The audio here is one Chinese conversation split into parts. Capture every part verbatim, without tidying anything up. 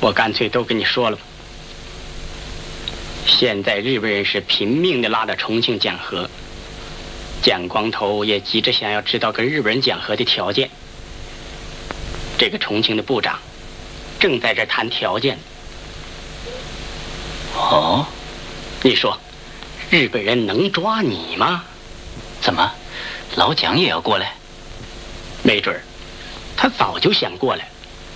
我干脆都跟你说了吧。现在日本人是拼命的拉着重庆讲和，蒋光头也急着想要知道跟日本人讲和的条件。这个重庆的部长正在这谈条件。 哦， 你说，日本人能抓你吗？ 怎么，老蒋也要过来？ 没准儿，他早就想过来。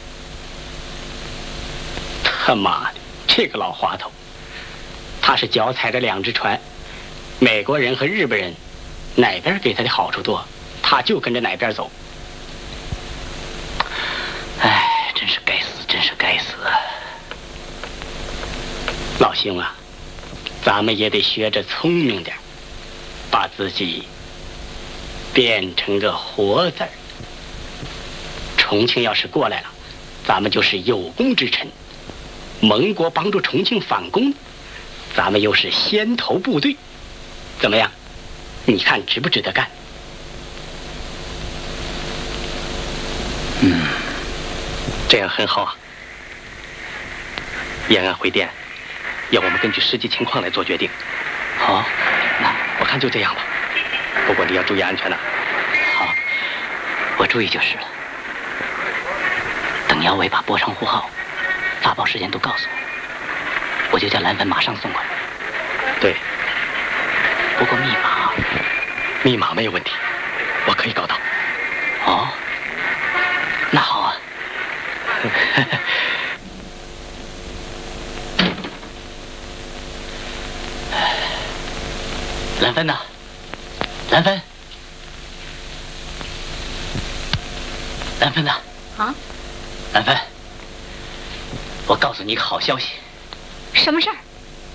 他妈的，这个老滑头，他是脚踩着两只船，美国人和日本人哪边给他的好处多，他就跟着哪边走。 哎，真是该死，真是该死啊！ 老兄啊，咱们也得学着聪明点，把自己变成个活字儿。重庆要是过来了，咱们就是有功之臣；盟国帮助重庆反攻，咱们又是先头部队。怎么样？你看值不值得干？ 嗯，这样很好啊。延安回电，要我们根据实际情况来做决定。好，那我看就这样吧。不过你要注意安全呐。好，我注意就是了。等姚伟把波长呼号、发报时间都告诉我，我就叫蓝帆马上送过来。对。不过密码，密码没有问题，我可以搞到。哦，那好啊。蓝帆呢？蓝帆，蓝帆呢？ 啊？ 蓝帆，我告诉你一个好消息。 什么事儿？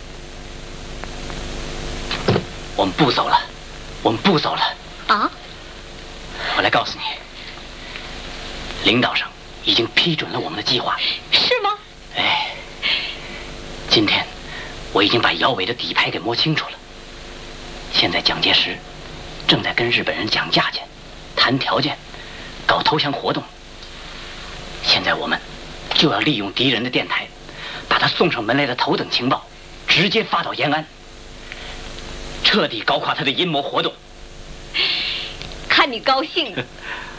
我们不走了，我们不走了。 啊？ 我来告诉你，领导上已经批准了我们的计划。 是吗？ 哎，今天我已经把姚伟的底牌给摸清楚了。现在蒋介石正在跟日本人讲价钱、谈条件、搞投降活动。现在我们就要利用敌人的电台，把他送上门来的头等情报直接发到延安，彻底搞垮他的阴谋活动。 看你高兴。